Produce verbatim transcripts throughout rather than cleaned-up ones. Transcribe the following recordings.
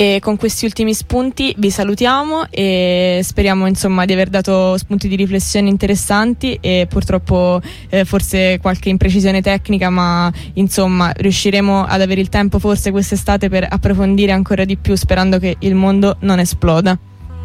E con questi ultimi spunti vi salutiamo e speriamo insomma di aver dato spunti di riflessione interessanti e purtroppo eh, forse qualche imprecisione tecnica, ma insomma riusciremo ad avere il tempo forse quest'estate per approfondire ancora di più, sperando che il mondo non esploda.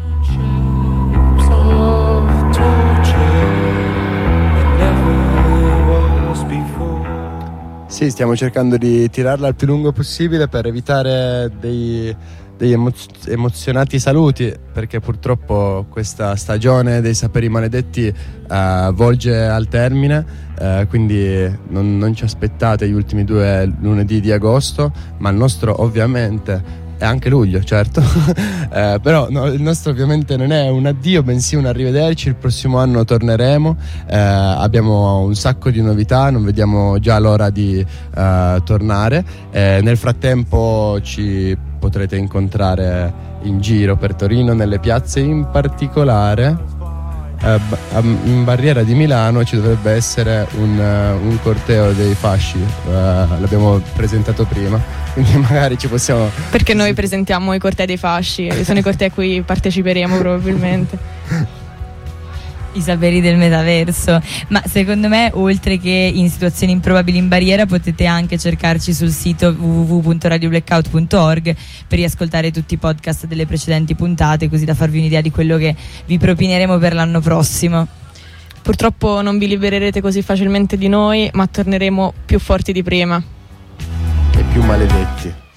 Sì, stiamo cercando di tirarla il più lungo possibile per evitare dei, degli emoz- emozionati saluti, perché purtroppo questa stagione dei saperi maledetti uh, volge al termine, uh, quindi non, non ci aspettate gli ultimi due lunedì di agosto, ma il nostro ovviamente e anche luglio, certo. eh, però no, il nostro ovviamente non è un addio, bensì un arrivederci. Il prossimo anno torneremo, eh, abbiamo un sacco di novità, non vediamo già l'ora di eh, tornare. Eh, nel frattempo ci potrete incontrare in giro per Torino, nelle piazze, in particolare eh, in Barriera di Milano ci dovrebbe essere un, un corteo dei fasci, eh, l'abbiamo presentato prima, quindi magari ci possiamo... Perché noi presentiamo i cortei dei fasci, che sono i cortei a cui parteciperemo probabilmente. I saperi del metaverso. Ma secondo me, oltre che in situazioni improbabili in barriera, potete anche cercarci sul sito w w w punto radio blackout punto org per riascoltare tutti i podcast delle precedenti puntate, così da farvi un'idea di quello che vi propineremo per l'anno prossimo. Purtroppo non vi libererete così facilmente di noi, ma torneremo più forti di prima e più maledetti.